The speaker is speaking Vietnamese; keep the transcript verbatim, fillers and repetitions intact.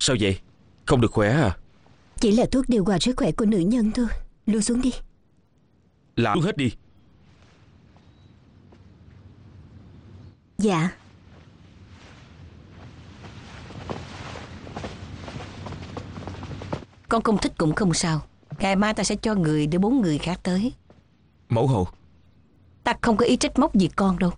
Sao vậy? Không được khỏe à? Chỉ là thuốc điều hòa sức khỏe của nữ nhân thôi. Lui xuống đi. Làm hết đi. Dạ. Con không thích cũng không sao. Ngày mai ta sẽ cho người đưa bốn người khác tới. Mẫu hầu, Ta không có ý trách móc gì con đâu.